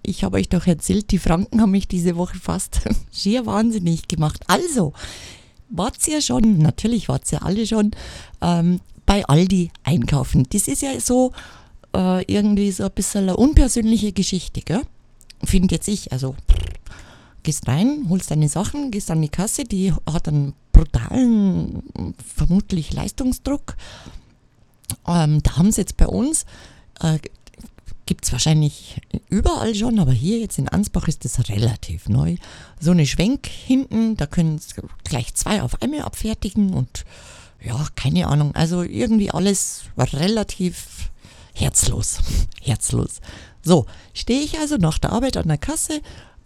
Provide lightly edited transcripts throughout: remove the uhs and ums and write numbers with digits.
ich habe euch doch erzählt, die Franken haben mich diese Woche fast schier wahnsinnig gemacht. Also, wart ihr schon, natürlich wart ihr alle schon, bei Aldi einkaufen. Das ist ja so irgendwie so ein bisschen eine unpersönliche Geschichte, gell? Finde jetzt ich, also gehst rein, holst deine Sachen, gehst an die Kasse, die hat einen brutalen, vermutlich Leistungsdruck. Da haben sie jetzt bei uns, gibt es wahrscheinlich überall schon, aber hier jetzt in Ansbach ist das relativ neu. So eine Schwenk hinten, da können sie gleich 2 auf einmal abfertigen und ja, keine Ahnung, also irgendwie alles relativ herzlos. So, stehe ich also nach der Arbeit an der Kasse,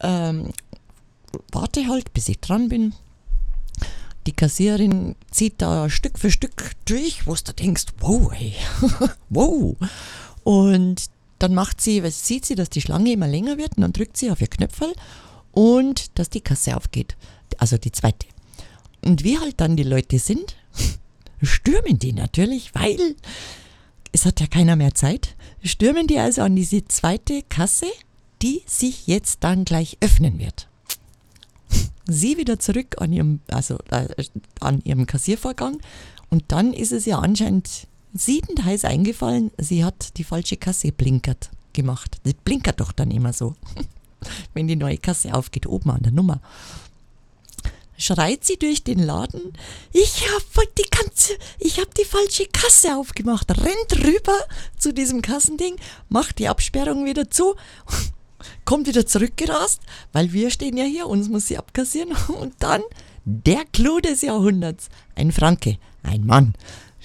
warte halt, bis ich dran bin. Die Kassiererin zieht da Stück für Stück durch, wo du denkst, wow, ey, wow. Und dann sieht sie, dass die Schlange immer länger wird und dann drückt sie auf ihr Knöpferl und dass die Kasse aufgeht. Also die zweite. Und wie halt dann die Leute sind, stürmen die natürlich, weil es hat ja keiner mehr Zeit, stürmen die also an diese zweite Kasse, die sich jetzt dann gleich öffnen wird. Sie wieder zurück an ihrem Kassiervorgang und dann ist es ja anscheinend siedend heiß eingefallen, sie hat die falsche Kasse gemacht. Das blinkert doch dann immer so, wenn die neue Kasse aufgeht, oben an der Nummer. Schreit sie durch den Laden, ich hab die falsche Kasse aufgemacht, rennt rüber zu diesem Kassending, macht die Absperrung wieder zu, kommt wieder zurückgerast, weil wir stehen ja hier, uns muss sie abkassieren und dann der Clou des Jahrhunderts, ein Franke, ein Mann,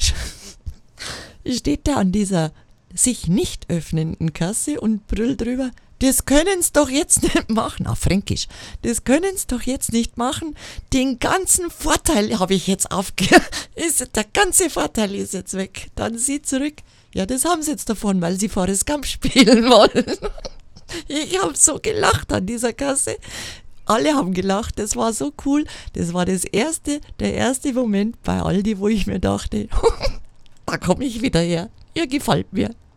steht da an dieser sich nicht öffnenden Kasse und brüllt drüber, das können's doch jetzt nicht machen, auf Fränkisch, das können's doch jetzt nicht machen, den ganzen Vorteil habe ich jetzt der ganze Vorteil ist jetzt weg. Dann sie zurück, ja das haben sie jetzt davon, weil sie Forrest Gump spielen wollen. Ich habe so gelacht an dieser Kasse. Alle haben gelacht, das war so cool. Das war der erste Moment bei Aldi, wo ich mir dachte, da komme ich wieder her. Ihr gefällt mir.